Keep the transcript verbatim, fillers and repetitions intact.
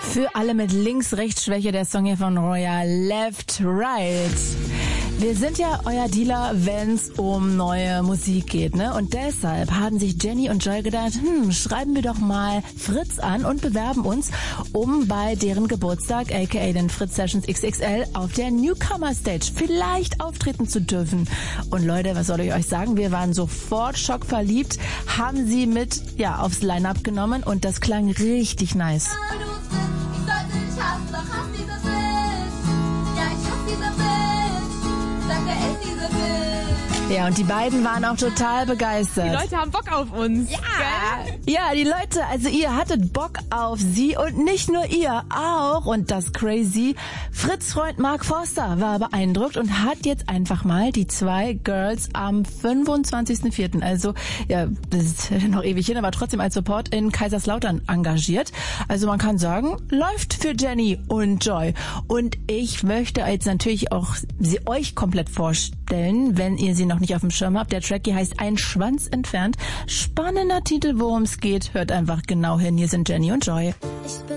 Für alle mit Links-Rechts-Schwäche der Song hier von Royal, Left, Right. Wir sind ja euer Dealer, wenn's um neue Musik geht, ne? Und deshalb haben sich Jenny und Joy gedacht, hm, schreiben wir doch mal Fritz an und bewerben uns, um bei deren Geburtstag, aka den Fritz Sessions X X L, auf der Newcomer Stage vielleicht auftreten zu dürfen. Und Leute, was soll ich euch sagen? Wir waren sofort schockverliebt, haben sie mit, ja, aufs Line-Up genommen und das klang richtig nice. Ja, und die beiden waren auch total begeistert. Die Leute haben Bock auf uns. Ja, ja, die Leute, also ihr hattet Bock auf sie und nicht nur ihr, auch, und das crazy, Fritz Freund Mark Forster war beeindruckt und hat jetzt einfach mal die zwei Girls am fünfundzwanzigsten vierten, also ja, das ist noch ewig hin, aber trotzdem als Support in Kaiserslautern engagiert. Also man kann sagen, läuft für Jenny und Joy. Und ich möchte jetzt natürlich auch sie euch komplett vorstellen, wenn ihr sie noch nicht auf dem Schirm habt. Der Track hier heißt Ein Schwanz entfernt. Spannender Titel, worum es geht. Hört einfach genau hin. Hier sind Jenny und Joy. Ich bin